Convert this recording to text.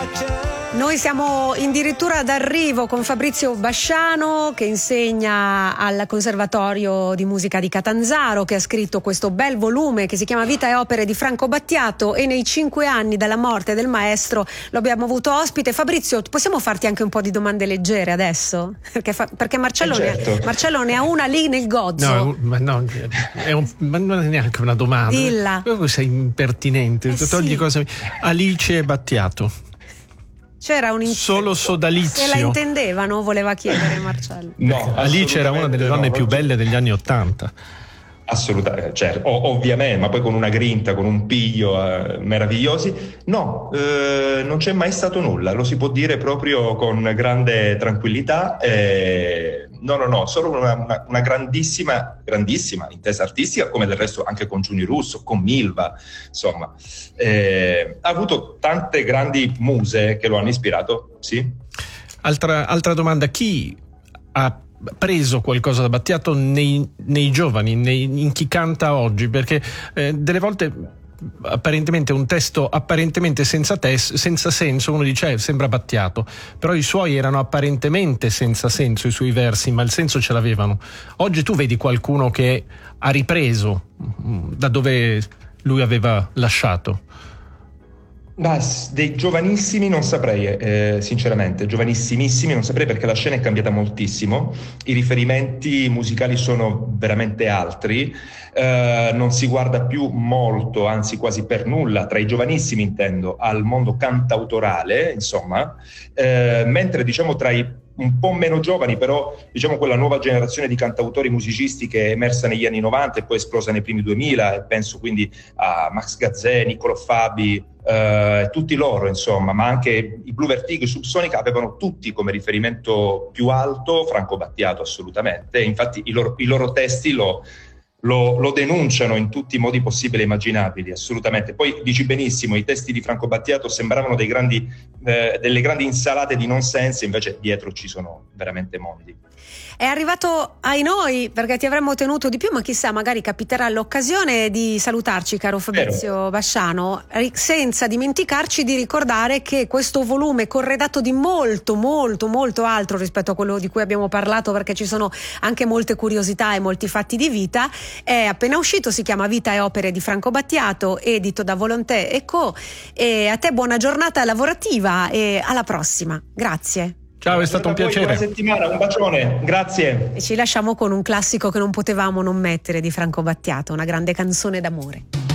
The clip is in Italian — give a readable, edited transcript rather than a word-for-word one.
Noi siamo addirittura d'arrivo con Fabrizio Basciano, che insegna al Conservatorio di Musica di Catanzaro, che ha scritto questo bel volume che si chiama Vita e opere di Franco Battiato, e nei 5 anni dalla morte del maestro lo abbiamo avuto ospite. Fabrizio, possiamo farti anche un po' di domande leggere adesso? Perché Marcello, certo. Marcello ne ha una lì nel gozzo. No, ma non è neanche una domanda. Dilla. Sei impertinente. Togli sì. Cosa. Alice Battiato. C'era un solo sodalizio. Se la intendevano, voleva chiedere Marcello. No, Alice era una delle donne più belle degli anni '80. Assolutamente, certo, ovviamente, ma poi con una grinta, con un piglio meravigliosi. No, non c'è mai stato nulla, lo si può dire proprio con grande tranquillità. No, solo una grandissima intesa artistica, come del resto anche con Giuni Russo, con Milva, insomma. Ha avuto tante grandi muse che lo hanno ispirato, sì. Altra domanda, chi ha preso qualcosa da Battiato nei giovani, in chi canta oggi? Perché delle volte apparentemente un testo apparentemente senza senso, uno dice sembra Battiato, però i suoi erano apparentemente senza senso, i suoi versi, ma il senso ce l'avevano. Oggi tu vedi qualcuno che ha ripreso da dove lui aveva lasciato? Dei giovanissimi non saprei, sinceramente, giovanissimissimi non saprei, perché la scena è cambiata moltissimo, i riferimenti musicali sono veramente altri, non si guarda più molto, anzi quasi per nulla, tra i giovanissimi intendo, al mondo cantautorale, insomma, mentre diciamo tra i un po' meno giovani, però diciamo quella nuova generazione di cantautori musicisti che è emersa negli anni 90 e poi esplosa nei primi 2000, e penso quindi a Max Gazzè, Niccolò Fabi, tutti loro insomma, ma anche i Blue Vertigo, i Subsonica, avevano tutti come riferimento più alto Franco Battiato, assolutamente. Infatti i loro testi lo denunciano in tutti i modi possibili e immaginabili, assolutamente. Poi dici benissimo, i testi di Franco Battiato sembravano delle grandi insalate di non senso, invece dietro ci sono veramente mondi. È arrivato ai noi, perché ti avremmo tenuto di più, ma chissà, magari capiterà l'occasione di salutarci, caro Fabrizio Basciano, senza dimenticarci di ricordare che questo volume, corredato di molto molto molto altro rispetto a quello di cui abbiamo parlato, perché ci sono anche molte curiosità e molti fatti di vita, è appena uscito, si chiama Vita e opere di Franco Battiato, edito da Volonté & Co. E a te buona giornata lavorativa e alla prossima. Grazie. Ciao, è stato un piacere. Buona settimana, un bacione, grazie. E ci lasciamo con un classico che non potevamo non mettere di Franco Battiato, una grande canzone d'amore.